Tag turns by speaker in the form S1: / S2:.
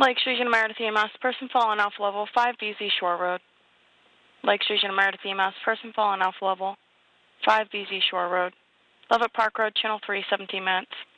S1: Lake Street and Meredith EMS, person falling off level 5 BZ Shore Road. Lake Street and Meredith EMS, person falling off level 5 BZ Shore Road. Lovett Park Road, channel 3, 17 minutes.